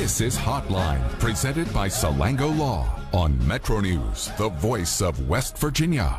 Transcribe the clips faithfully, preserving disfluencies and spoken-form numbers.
This is Hotline, presented by Salango Law on Metro News, the voice of West Virginia.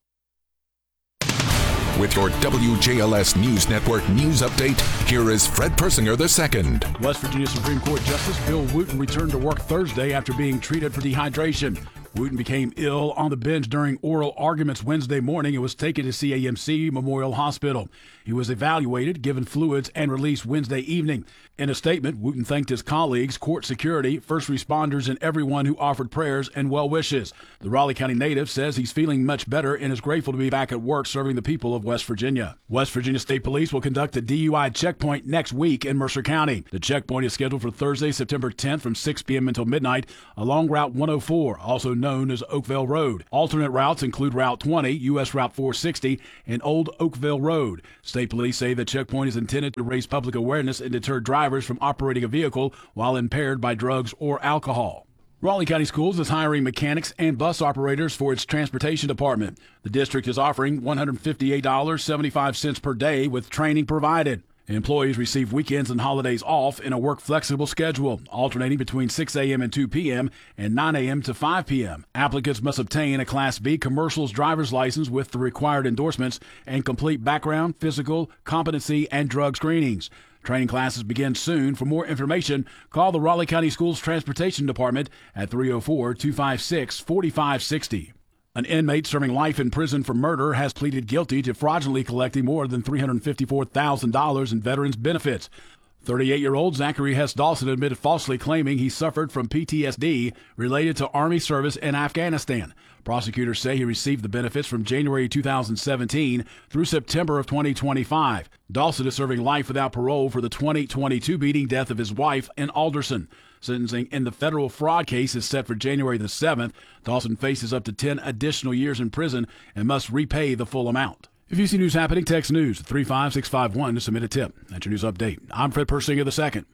With your W J L S News Network news update, here is Fred Persinger the Second. West Virginia Supreme Court Justice Bill Wooten returned to work Thursday after being treated for dehydration. Wooten became ill on the bench during oral arguments Wednesday morning and was taken to C A M C Memorial Hospital. He was evaluated, given fluids, and released Wednesday evening. In a statement, Wooten thanked his colleagues, court security, first responders, and everyone who offered prayers and well wishes. The Raleigh County native says he's feeling much better and is grateful to be back at work serving the people of West Virginia. West Virginia State Police will conduct a D U I checkpoint next week in Mercer County. The checkpoint is scheduled for Thursday, September tenth from six p.m. until midnight along Route one oh four, also known as Oakville Road. Alternate routes include Route twenty, U S Route four sixty, and Old Oakville Road. State police say the checkpoint is intended to raise public awareness and deter drivers from operating a vehicle while impaired by drugs or alcohol. Raleigh County Schools is hiring mechanics and bus operators for its transportation department. The district is offering one hundred fifty-eight dollars and seventy-five cents per day with training provided. Employees receive weekends and holidays off in a work-flexible schedule, alternating between six a.m. and two p.m. and nine a.m. to five p.m. Applicants must obtain a Class B commercial's driver's license with the required endorsements and complete background, physical, competency, and drug screenings. Training classes begin soon. For more information, call the Raleigh County Schools Transportation Department at three oh four, two five six, four five six oh. An inmate serving life in prison for murder has pleaded guilty to fraudulently collecting more than three hundred fifty-four thousand dollars in veterans' benefits. thirty-eight-year-old Zachary Hess Dawson admitted falsely claiming he suffered from P T S D related to Army service in Afghanistan. Prosecutors say he received the benefits from January two thousand seventeen through September of twenty twenty-five. Dawson is serving life without parole for the twenty twenty-two beating death of his wife in Alderson. Sentencing in the federal fraud case is set for January the seventh. Dawson faces up to ten additional years in prison and must repay the full amount. If you see news happening, text news three five six five one to submit a tip. That's your news update. I'm Fred Persinger the Second.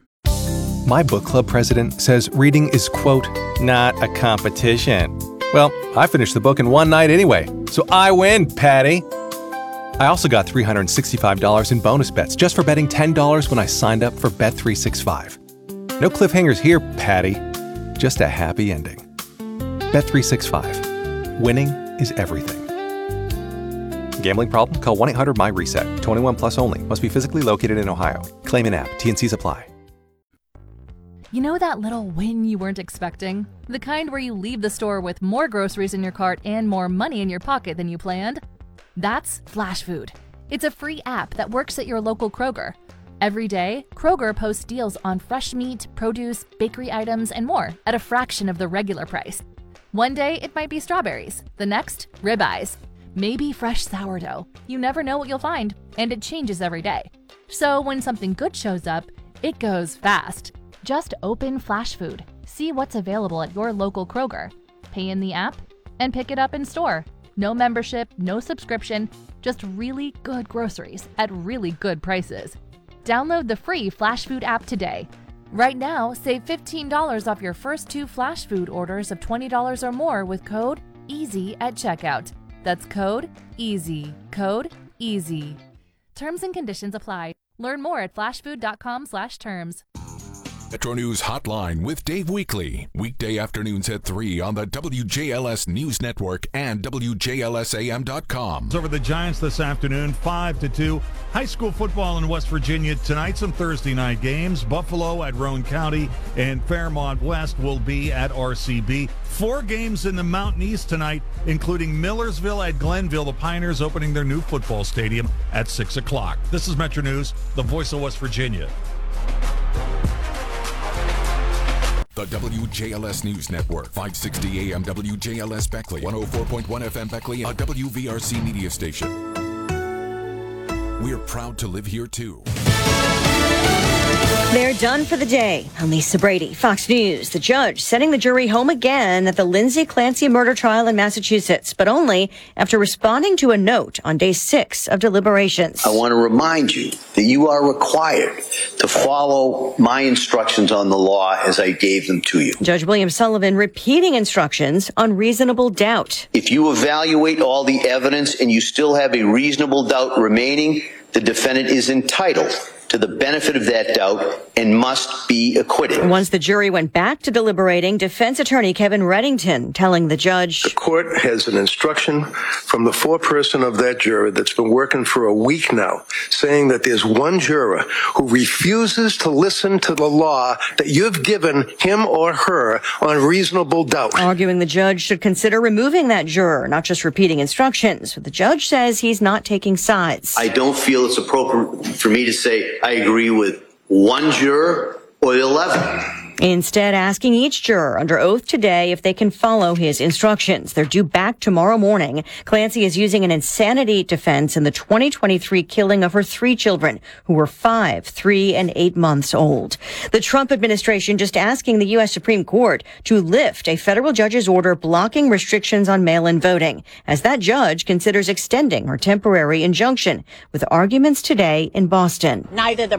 My book club president says reading is, quote, not a competition. Well, I finished the book in one night anyway, so I win, Patty. I also got three hundred sixty-five dollars in bonus bets just for betting ten dollars when I signed up for Bet three sixty-five. No cliffhangers here, Patty. Just a happy ending. Bet three sixty-five. Winning is everything. Gambling problem? Call one eight hundred M Y reset. twenty-one plus only. Must be physically located in Ohio. Claim in app. T and C's apply. You know that little win you weren't expecting? The kind where you leave the store with more groceries in your cart and more money in your pocket than you planned? That's Flash Food. It's a free app that works at your local Kroger. Every day, Kroger posts deals on fresh meat, produce, bakery items, and more at a fraction of the regular price. One day, it might be strawberries. The next, ribeyes. Maybe fresh sourdough. You never know what you'll find, and it changes every day. So when something good shows up, it goes fast. Just open Flash Food, see what's available at your local Kroger, pay in the app, and pick it up in store. No membership, no subscription, just really good groceries at really good prices. Download the free Flash Food app today. Right now, save fifteen dollars off your first two Flash Food orders of twenty dollars or more with code EASY at checkout. That's code EASY. Code EASY. Terms and conditions apply. Learn more at flashfood.com slash terms. Metro News Hotline with Dave Weekley. Weekday afternoons at three on the W J L S News Network and W J L S A M dot com. Over the Giants this afternoon, five to two. High school football in West Virginia tonight, some Thursday night games. Buffalo at Roane County and Fairmont West will be at R C B. Four games in the Mountain East tonight, including Millersville at Glenville. The Pioneers opening their new football stadium at six o'clock. This is Metro News, the voice of West Virginia. The W J L S News Network, five sixty A M W J L S Beckley, one oh four point one F M Beckley, a W V R C media station. We're proud to live here, too. They're done for the day. I'm Lisa Brady, Fox News. The judge sending the jury home again at the Lindsay Clancy murder trial in Massachusetts, but only after responding to a note on day six of deliberations. I want to remind you that you are required to follow my instructions on the law as I gave them to you. Judge William Sullivan repeating instructions on reasonable doubt. If you evaluate all the evidence and you still have a reasonable doubt remaining, the defendant is entitled to the benefit of that doubt and must be acquitted. Once the jury went back to deliberating, defense attorney Kevin Reddington telling the judge, the court has an instruction from the foreperson of that juror that's been working for a week now, saying that there's one juror who refuses to listen to the law that you've given him or her on reasonable doubt. Arguing the judge should consider removing that juror, not just repeating instructions. But the judge says he's not taking sides. I don't feel it's appropriate for me to say I agree with one juror or eleven. Instead, asking each juror under oath today if they can follow his instructions. They're due back tomorrow morning. Clancy is using an insanity defense in the twenty twenty-three killing of her three children, who were five, three, and eight months old. The Trump administration just asking the U S Supreme Court to lift a federal judge's order blocking restrictions on mail-in voting, as that judge considers extending her temporary injunction, with arguments today in Boston. Neither the